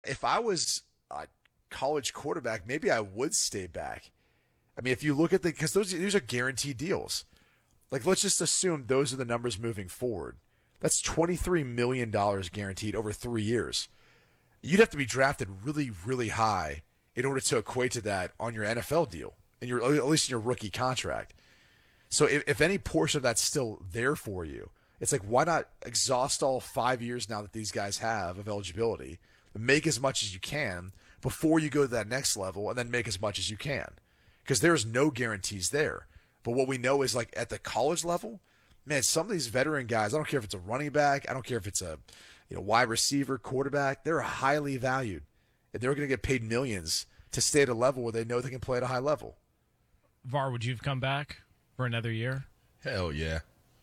If I was a college quarterback, maybe I would stay back. I mean, if you look at because these are guaranteed deals. Like, let's just assume those are the numbers moving forward. That's $23 million guaranteed over 3 years. You'd have to be drafted really, really high in order to equate to that on your NFL deal, and at least in your rookie contract. So if any portion of that's still there for you, it's like, why not exhaust all 5 years now that these guys have of eligibility, make as much as you can before you go to that next level, and then make as much as you can, because there's no guarantees there. But what we know is, like, at the college level, man, some of these veteran guys, I don't care if it's a running back, I don't care if it's a wide receiver, quarterback, they're highly valued. And they're going to get paid millions to stay at a level where they know they can play at a high level. VAR, would you have come back for another year? Hell yeah.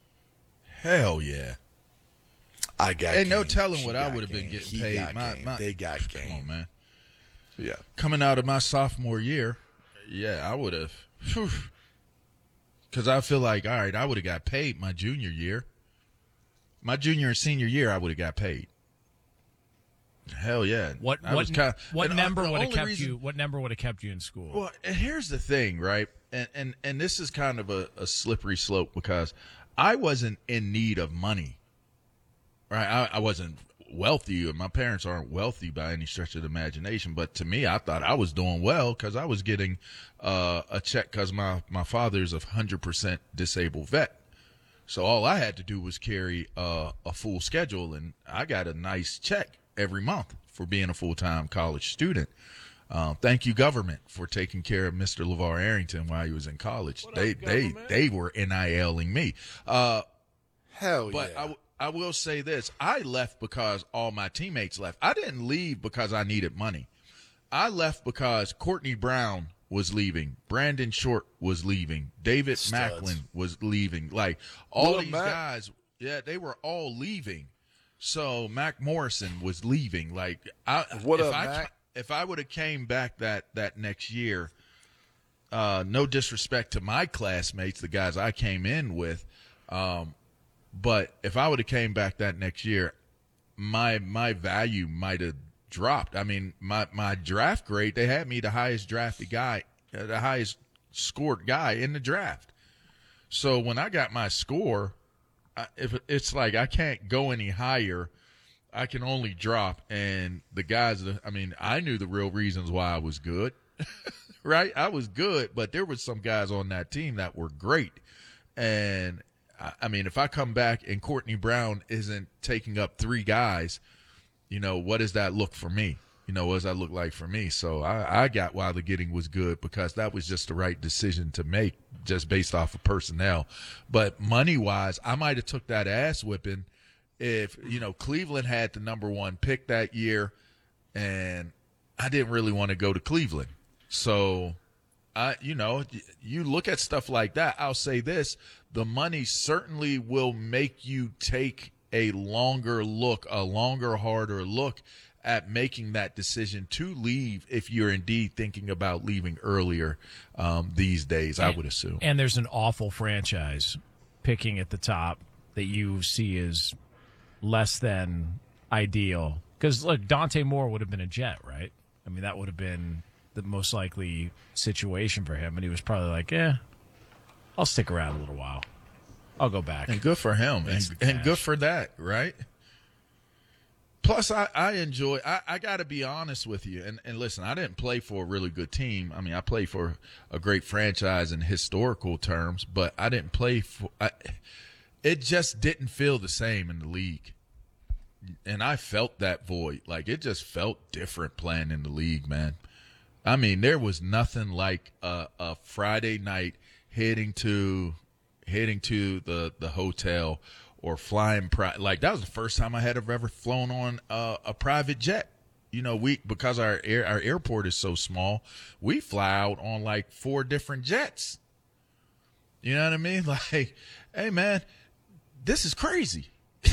Hell yeah. I got Ain't no game. telling She what I got would have been game. getting He paid. got game. They got game. Come on, man. Yeah. Coming out of my sophomore year, yeah, I would have. Because I feel like, all right, I would have got paid my junior year. My junior and senior year, I would have got paid. Hell yeah. What number would have kept you? What number would have kept you in school? Well, and here's the thing, right? And this is kind of a slippery slope, because I wasn't in need of money. Right? I wasn't wealthy, and my parents aren't wealthy by any stretch of the imagination. But to me, I thought I was doing well because I was getting a check because my father's a 100% disabled vet. So all I had to do was carry a full schedule, and I got a nice check every month for being a full-time college student. Thank you, government, for taking care of Mr. LeVar Arrington while he was in college. They were NILing me. Hell but yeah. I will say this. I left because all my teammates left. I didn't leave because I needed money. I left because Courtney Brown was leaving. Brandon Short was leaving. David Macklin was leaving. Like, all these guys, yeah, they were all leaving. So Mac Morrison was leaving. Like, if I would have came back that next year, no disrespect to my classmates, the guys I came in with, but if I would have came back that next year, my value might have dropped. I mean, my draft grade, they had me the highest drafted guy, the highest scored guy in the draft. So when I got my score, if it's like I can't go any higher, I can only drop. And the guys, I mean, I knew the real reasons why I was good, right? I was good, but there were some guys on that team that were great. And I mean, if I come back and Courtney Brown isn't taking up three guys, what does that look for me? What does that look like for me? So I got why the getting was good, because that was just the right decision to make, just based off of personnel. But money-wise, I might have took that ass whipping if, Cleveland had the number one pick that year, and I didn't really want to go to Cleveland. So, you look at stuff like that. I'll say this. The money certainly will make you take a longer look, harder look at making that decision to leave if you're indeed thinking about leaving earlier these days, I would assume. And there's an awful franchise picking at the top that you see as less than ideal. Because, look, Dante Moore would have been a Jet, right? I mean, that would have been the most likely situation for him. And he was probably like, I'll stick around a little while. I'll go back. And good for him. And good for that, right? Plus, I enjoy – I got to be honest with you. And listen, I didn't play for a really good team. I mean, I played for a great franchise in historical terms, but I didn't play for it just didn't feel the same in the league. And I felt that void. Like, it just felt different playing in the league, man. I mean, there was nothing like a Friday night heading to the hotel or flying like that was the first time I had ever flown on a private jet. Because our airport is so small, we fly out on like 4 different jets. You know what I mean? Like, hey man, this is crazy.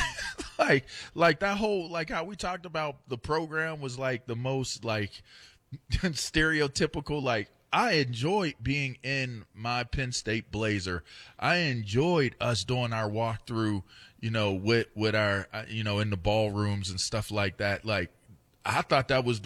like that whole, like how we talked about the program was like the most like stereotypical. Like, I enjoyed being in my Penn State blazer. I enjoyed us doing our walkthrough, with our, in the ballrooms and stuff like that. Like, I thought that was